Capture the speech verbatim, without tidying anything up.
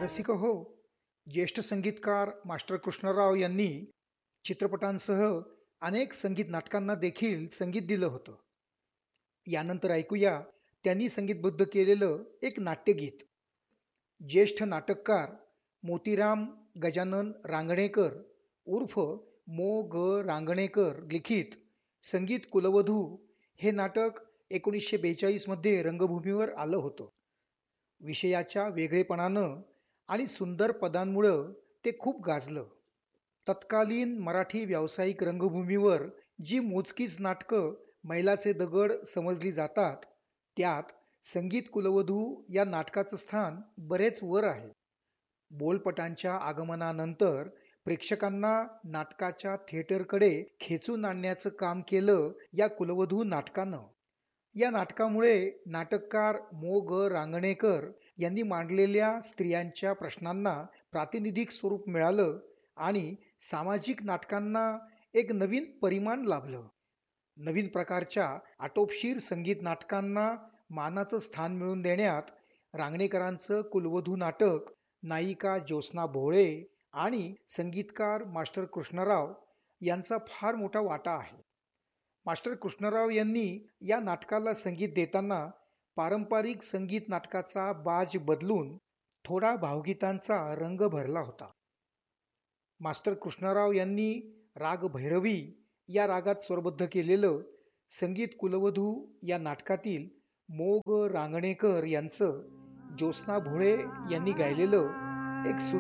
रसिक हो, ज्येष्ठ संगीतकार मास्टर कृष्णराव यांनी चित्रपटांसह अनेक संगीत नाटकांना देखील संगीत दिलं होतं. यानंतर ऐकूया त्यांनी संगीतबद्ध केलेलं एक नाट्यगीत. ज्येष्ठ नाटककार मोतीराम गजानन रांगणेकर उर्फ मो ग रांगणेकर लिखित संगीत कुलवधू हे नाटक एकोणीसशे बेचाळीस मध्ये रंगभूमीवर आलं होतं. विषयाच्या वेगळेपणानं आणि सुंदर पदांमुळं ते खूप गाजलं. तत्कालीन मराठी व्यावसायिक रंगभूमीवर जी मोजकीच नाटकं मैलाचे दगड समजली जातात, त्यात संगीत कुलवधू या नाटकाचं स्थान बरेच वर आहे. बोलपटांच्या आगमनानंतर प्रेक्षकांना नाटकाच्या थिएटरकडे खेचून आणण्याचं काम केलं या कुलवधू नाटकानं. या नाटकामुळे नाटककार मो ग रांगणेकर यांनी मांडलेल्या स्त्रियांच्या प्रश्नांना प्रातिनिधिक स्वरूप मिळालं आणि सामाजिक नाटकांना एक नवीन परिमाण लाभलं. नवीन प्रकारच्या आटोपशीर संगीत नाटकांना मानाचं स्थान मिळवून देण्यात रांगणेकरांचं कुलवधू नाटक, नायिका ज्योत्स्ना भोळे आणि संगीतकार मास्टर कृष्णराव यांचा फार मोठा वाटा आहे. मास्टर कृष्णराव यांनी या नाटकाला संगीत देताना पारंपरिक संगीत नाटकाचा बाज बदलून थोडा भावगीतांचा रंग भरला होता. मास्टर कृष्णराव यांनी राग भैरवी या रागात स्वरबद्ध केलेलं संगीत कुलवधू या नाटकातील मो ग रांगणेकर यांचं ज्योत्स्ना भोळे यांनी गायलेलं एक